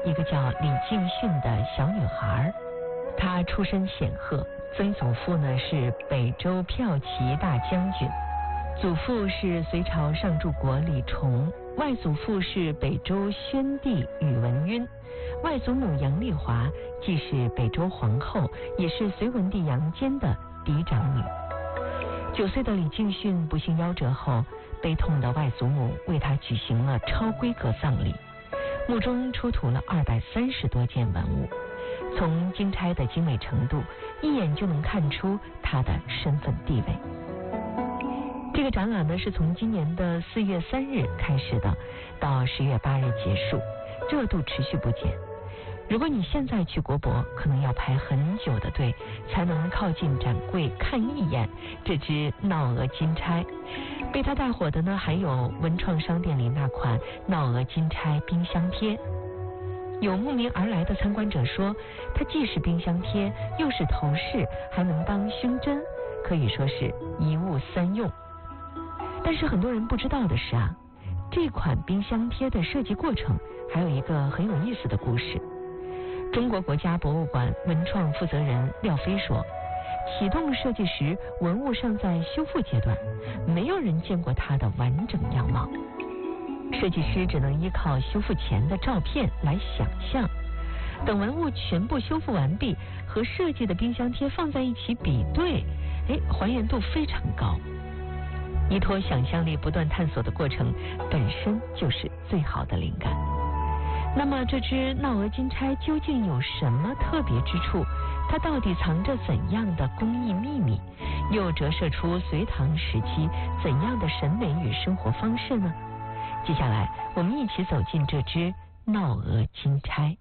一个叫李敬训的小女孩。她出身显赫，曾祖父呢是北周骠骑大将军，祖父是隋朝上柱国李崇，外祖父是北周宣帝宇文赟，外祖母杨丽华既是北周皇后，也是隋文帝杨坚的嫡长女。9岁的李敬训不幸夭折后，悲痛的外祖母为他举行了超规格葬礼，墓中出土了230多件文物，从金钗的精美程度，一眼就能看出他的身份地位。这个展览呢是从今年的4月3日开始的，到10月8日结束，热度持续不减。如果你现在去国博，可能要排很久的队才能靠近展柜看一眼这只闹鹅金钗。被它带火的呢，还有文创商店里那款闹鹅金钗冰箱贴。有慕名而来的参观者说，它既是冰箱贴，又是头饰，还能当胸针，可以说是一物三用。但是很多人不知道的是啊，这款冰箱贴的设计过程还有一个很有意思的故事。中国国家博物馆文创负责人廖飞说，启动设计时文物尚在修复阶段，没有人见过它的完整样貌，设计师只能依靠修复前的照片来想象，等文物全部修复完毕，和设计的冰箱贴放在一起比对，还原度非常高。依托想象力不断探索的过程本身就是最好的灵感。那么这只闹鹅金钗究竟有什么特别之处？它到底藏着怎样的工艺秘密？又折射出隋唐时期怎样的审美与生活方式呢？接下来我们一起走进这只闹鹅金钗。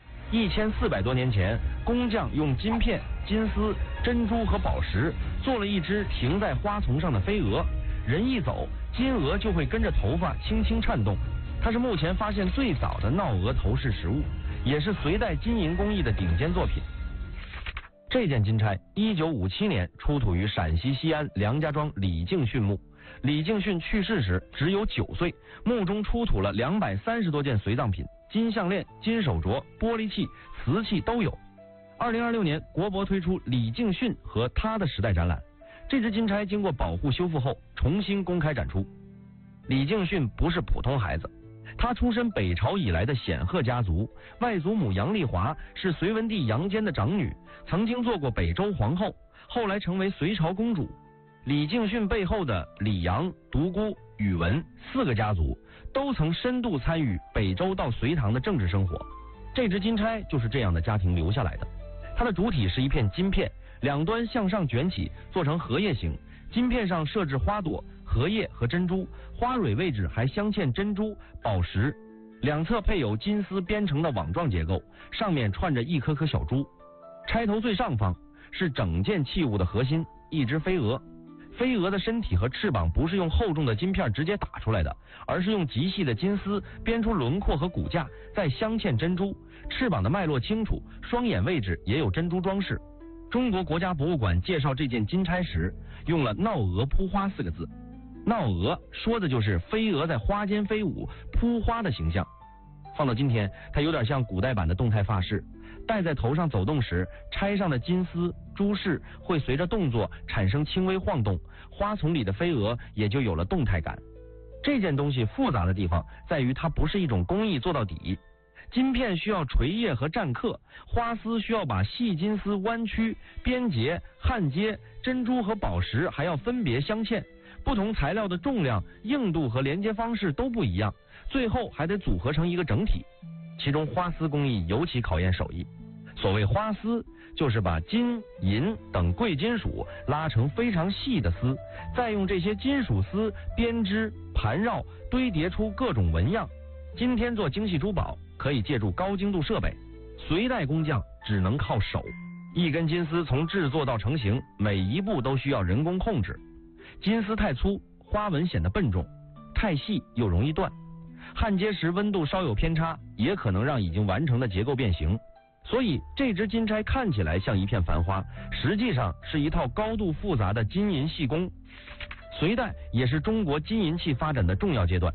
1400多年前，工匠用金片、金丝、珍珠和宝石做了一只停在花丛上的飞蛾，人一走，金鹅就会跟着头发轻轻颤动。它是目前发现最早的闹鹅头饰实物，也是隋代金银工艺的顶尖作品。这件金钗1957年出土于陕西西安梁家庄李敬训墓。李敬训去世时只有9岁，墓中出土了230多件随葬品，金项链、金手镯、玻璃器、瓷器都有。2026年，国博推出李敬训和他的时代展览，这只金钗经过保护修复后重新公开展出。李敬训不是普通孩子，他出身北朝以来的显赫家族，外祖母杨丽华是隋文帝杨坚的长女，曾经做过北周皇后，后来成为隋朝公主。李敬训背后的李杨、独孤、宇文4个家族都曾深度参与北周到隋唐的政治生活，这只金钗就是这样的家庭留下来的。它的主体是一片金片，两端向上卷起，做成荷叶形，金片上设置花朵、荷叶和珍珠，花蕊位置还镶嵌珍珠、宝石，两侧配有金丝编成的网状结构，上面串着一颗颗小珠。钗头最上方是整件器物的核心，一只飞蛾。飞蛾的身体和翅膀不是用厚重的金片直接打出来的，而是用极细的金丝编出轮廓和骨架，再镶嵌珍珠。翅膀的脉络清楚，双眼位置也有珍珠装饰。中国国家博物馆介绍这件金钗时，用了闹鹅扑花4个字。闹鹅说的就是飞蛾在花间飞舞扑花的形象。放到今天，它有点像古代版的动态发饰，戴在头上走动时，钗上的金丝珠饰会随着动作产生轻微晃动，花丛里的飞蛾也就有了动态感。这件东西复杂的地方在于它不是一种工艺做到底，金片需要锤叶和占刻，花丝需要把细金丝弯曲、编结、焊接，珍珠和宝石还要分别镶嵌，不同材料的重量、硬度和连接方式都不一样，最后还得组合成一个整体。其中花丝工艺尤其考验手艺。所谓花丝，就是把金、银等贵金属拉成非常细的丝，再用这些金属丝编织、盘绕、堆叠出各种纹样。今天做精细珠宝可以借助高精度设备，隋代工匠只能靠手。一根金丝从制作到成型，每一步都需要人工控制。金丝太粗，花纹显得笨重；太细又容易断。焊接时温度稍有偏差，也可能让已经完成的结构变形。所以这只金钗看起来像一片繁花，实际上是一套高度复杂的金银细工。隋代也是中国金银器发展的重要阶段。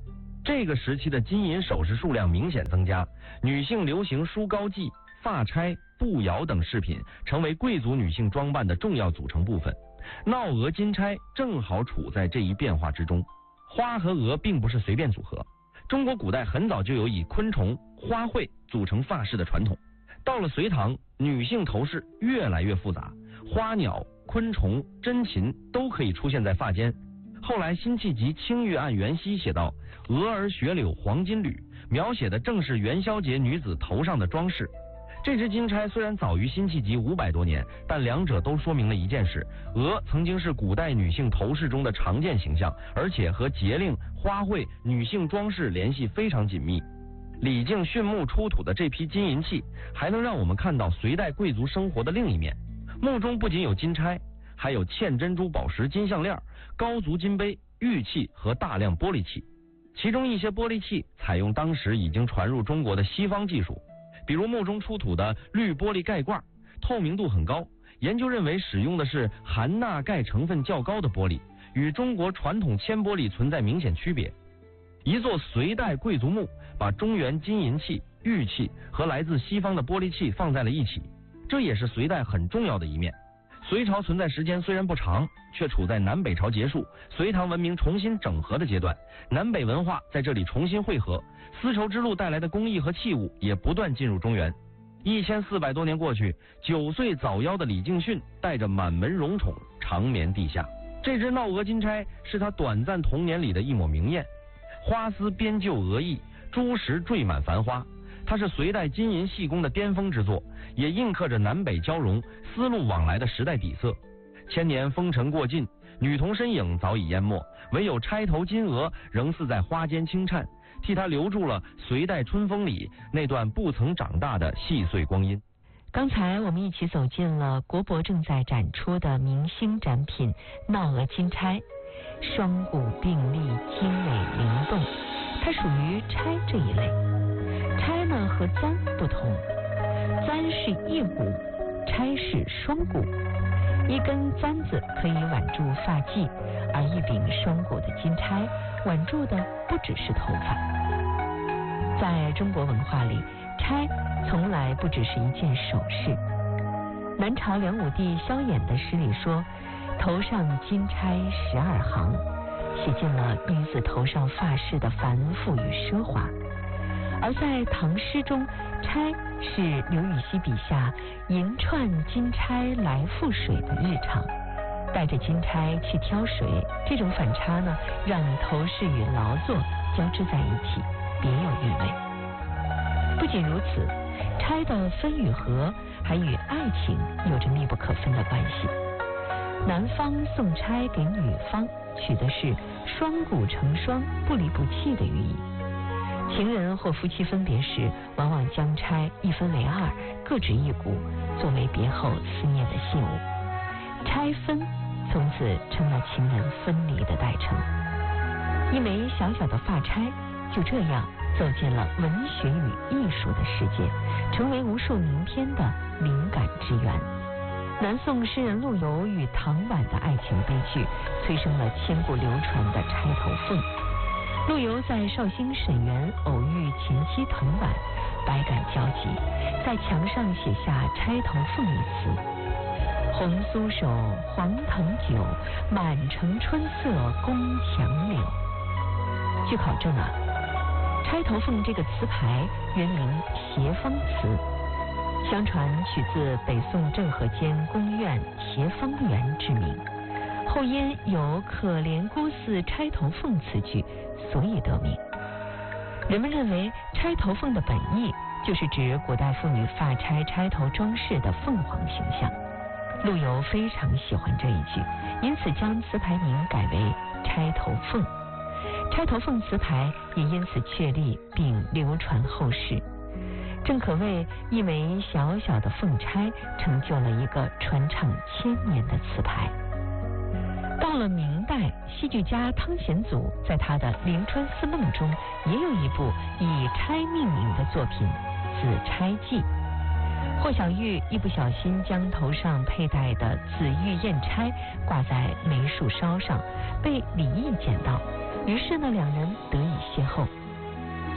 这个时期的金银首饰数量明显增加，女性流行梳膏髻、发钗、步摇等饰品成为贵族女性装扮的重要组成部分。闹额金钗正好处在这一变化之中。花和鹅并不是随便组合，中国古代很早就有以昆虫、花卉组成发饰的传统。到了隋唐，女性头饰越来越复杂，花鸟、昆虫、珍禽都可以出现在发间。后来辛弃疾《青玉案元夕》写道：“鹅儿雪柳黄金缕”，描写的正是元宵节女子头上的装饰。这只金钗虽然早于辛弃疾500多年，但两者都说明了一件事：鹅曾经是古代女性头饰中的常见形象，而且和节令、花卉、女性装饰联系非常紧密。李靖训墓出土的这批金银器，还能让我们看到隋代贵族生活的另一面。墓中不仅有金钗，还有嵌珍珠宝石金项链、高足金杯、玉器和大量玻璃器。其中一些玻璃器采用当时已经传入中国的西方技术，比如墓中出土的绿玻璃盖罐，透明度很高，研究认为使用的是含钠钙成分较高的玻璃，与中国传统铅玻璃存在明显区别。一座隋代贵族墓把中原金银器、玉器和来自西方的玻璃器放在了一起，这也是隋代很重要的一面。隋朝存在时间虽然不长，却处在南北朝结束、隋唐文明重新整合的阶段，南北文化在这里重新汇合，丝绸之路带来的工艺和器物也不断进入中原。1400多年过去，9岁早夭的李敬训带着满门荣宠长眠地下。这只闹额金钗是他短暂童年里的一抹明艳，花丝编就额翼，珠石缀满繁花。它是隋代金银细工的巅峰之作，也印刻着南北交融、丝路往来的时代底色。千年风尘过尽，女童身影早已淹没，唯有钗头金额仍似在花间轻颤，替她留住了隋代春风里那段不曾长大的细碎光阴。 刚才我们一起走进了国博正在展出的明星展品闹额金钗，双股并立，精美灵动，它属于钗这一类。钗呢和簪不同，簪是一股，钗是双股。一根簪子可以挽住发髻，而一柄双股的金钗挽住的不只是头发。在中国文化里，钗从来不只是一件首饰。南朝梁武帝萧衍的诗里说：“头上金钗12行”，写尽了女子头上发饰的繁复与奢华。而在唐诗中，钗是刘禹锡笔下银串金钗来覆水的日常。带着金钗去挑水，这种反差呢，让头饰与劳作交织在一起，别有韵味。不仅如此，钗的分与合还与爱情有着密不可分的关系。男方送钗给女方，取的是双股成双、不离不弃的寓意。情人或夫妻分别时，往往将钗一分为二，各执一股，作为别后思念的信物。钗分从此成了情人分离的代称。一枚小小的发钗就这样走进了文学与艺术的世界，成为无数名篇的灵感之源。南宋诗人陆游与唐婉的爱情悲剧，催生了千古流传的钗头凤。陆游在绍兴沈园偶遇前妻滕婉，百感交集，在墙上写下《钗头凤》一词：红酥手，黄藤酒，满城春色宫墙柳。据考证啊，《钗头凤》这个词牌原名斜芳词，相传取自北宋政和间宫苑斜芳园之名，后因有可怜孤似钗头凤词句，所以得名。人们认为钗头凤的本意就是指古代妇女发钗钗头装饰的凤凰形象。陆游非常喜欢这一句，因此将词牌名改为钗头凤。钗头凤词牌也因此确立并流传后世，正可谓一枚小小的凤钗成就了一个传唱1000年的词牌。到了明代，戏剧家汤显祖在他的《临川思梦》中也有一部以钗命名的作品《紫钗记》。霍小玉一不小心将头上佩戴的紫玉砚钗挂在梅树梢上，被李益捡到，于是呢，两人得以邂逅。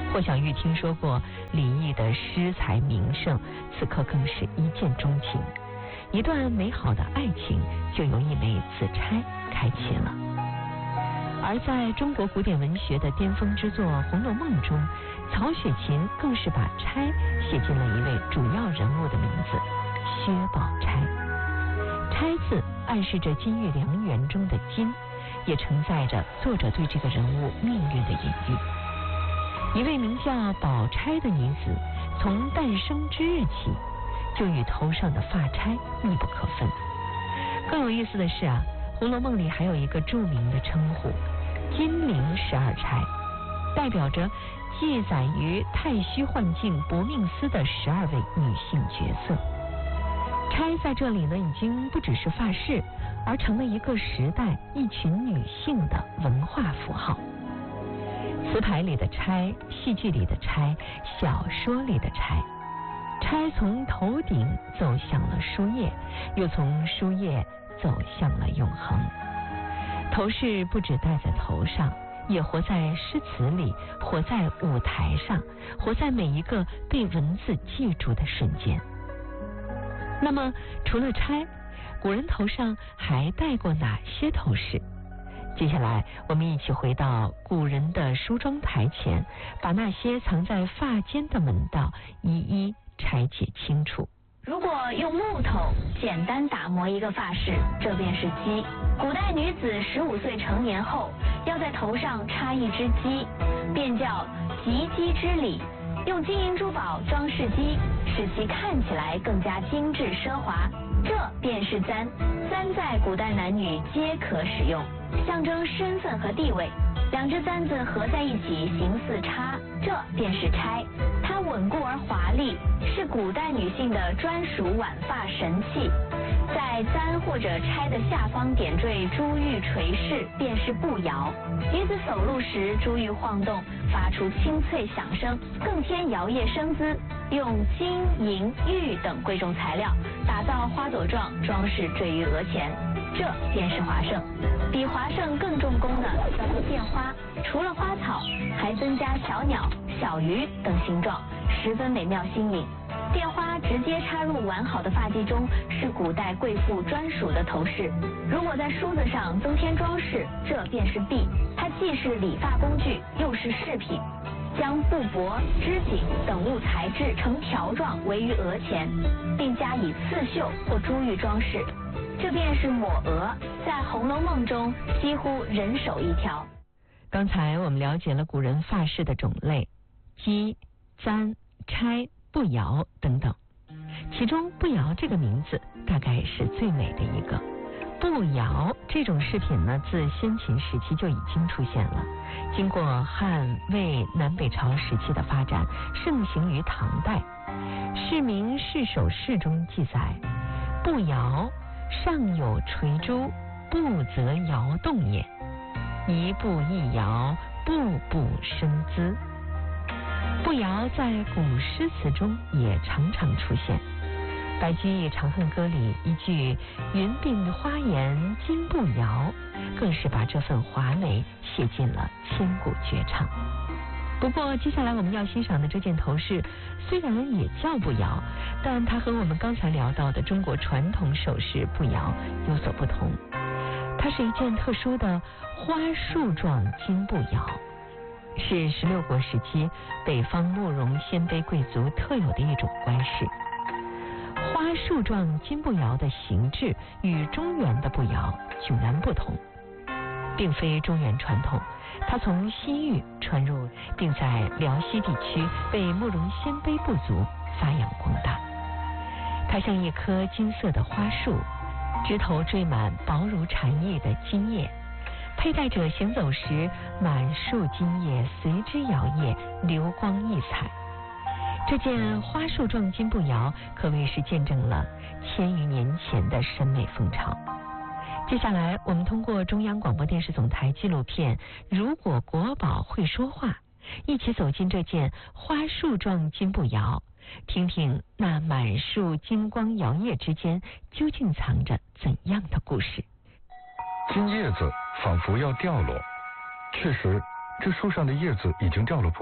霍小玉听说过李益的诗才名盛，此刻更是一见钟情，一段美好的爱情就由一枚紫钗开启了。而在中国古典文学的巅峰之作《红楼梦》中，曹雪芹更是把钗写进了一位主要人物的名字薛宝钗。钗字暗示着金玉良缘中的金，也承载着作者对这个人物命运的隐喻。一位名叫宝钗的女子，从诞生之日起就与头上的发钗密不可分。更有意思的是啊，《红楼梦》里还有一个著名的称呼金陵12钗，代表着记载于太虚幻境薄命司的12位女性角色。钗在这里呢，已经不只是发饰，而成了一个时代一群女性的文化符号。词牌里的钗，戏剧里的钗，小说里的钗，钗从头顶走向了书页，又从书页走向了永恒。头饰不只戴在头上，也活在诗词里，活在舞台上，活在每一个被文字记住的瞬间。那么除了钗，古人头上还戴过哪些头饰？接下来我们一起回到古人的梳妆台前，把那些藏在发间的门道一一拆解清楚。 如果用木头简单打磨一个发饰，这便是鸡。古代女子15岁成年后，要在头上插一只鸡，便叫及鸡之礼。用金银珠宝装饰鸡，使其看起来更加精致奢华，这便是簪。簪在古代男女皆可使用，象征身份和地位。两只簪子合在一起形似叉，这便是钗。它稳固而华丽，是古代女性的专属挽发神器。在簪或者钗的下方点缀珠玉垂饰，便是步摇。女子走路时，珠玉晃动，发出清脆响声，更添摇曳生姿。用金银玉等贵重材料打造花朵状装饰坠于额前，这便是华胜。比华胜更重工的叫做变花，除了花草，还增加小鸟、小鱼等形状，十分美妙新颖。变花直接插入完好的发髻中，是古代贵妇专属的头饰。如果在梳子上增添装饰，这便是篦，它既是理发工具，又是饰品。将布帛、织锦等物材质成条状围于额前，并加以刺绣或珠玉装饰，这便是抹额，在《红楼梦》中几乎人手一条。 刚才我们了解了古人发饰的种类，鸡、簪、钗、步摇等等，其中步摇这个名字大概是最美的一个。步摇这种饰品呢，自先秦时期就已经出现了，经过汉、魏、南北朝时期的发展，盛行于唐代。《市民市首饰》中记载，步摇上有垂珠，步则摇动也，一步一摇，步步生姿。步摇在古诗词中也常常出现。白居易《长恨歌》里一句云鬓花颜金步摇，更是把这份华美写进了千古绝唱。不过接下来我们要欣赏的这件头饰虽然也叫步摇，但它和我们刚才聊到的中国传统首饰步摇有所不同，它是一件特殊的花束状金步摇，是16国时期北方慕容鲜卑贵族特有的一种冠饰。花束状金步摇的形制与中原的步摇迥然不同，并非中原传统，它从西域传入，并在辽西地区被慕容鲜卑部族发扬光大。它像一棵金色的花束，枝头缀满薄如蝉翼的金叶，佩戴者行走时，满树金叶随之摇曳，流光溢彩。这件花束状金步摇可谓是见证了1000余年前的审美风潮。接下来我们通过中央广播电视总台纪录片《如果国宝会说话》，一起走进这件花束状金步摇，听听那满树金光摇曳之间究竟藏着怎样的故事。 金叶子仿佛要掉落，确实这树上的叶子已经掉了不